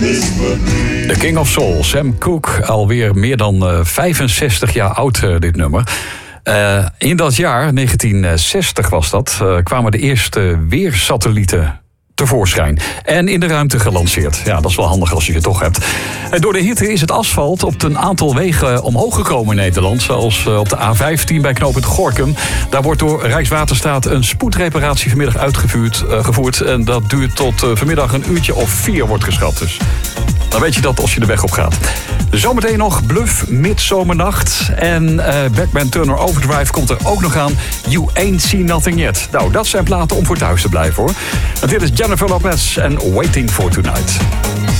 The King of Soul, Sam Cooke, alweer meer dan 65 jaar oud, dit nummer. In dat jaar, 1960 was dat, kwamen de eerste weersatellieten tevoorschijn. En in de ruimte gelanceerd. Ja, dat is wel handig als je het toch hebt. Door de hitte is het asfalt op een aantal wegen omhoog gekomen in Nederland. Zoals op de A15 bij knooppunt Gorinchem. Daar wordt door Rijkswaterstaat een spoedreparatie vanmiddag uitgevoerd. En dat duurt tot vanmiddag een uurtje of 4 wordt geschat. Dus dan weet je dat als je de weg op gaat. Zometeen nog Bluff, Midzomernacht. En Backman Turner Overdrive komt er ook nog aan. You Ain't Seen Nothing Yet. Nou, dat zijn platen om voor thuis te blijven, hoor. En dit is Jennifer Lopez en Waiting for Tonight.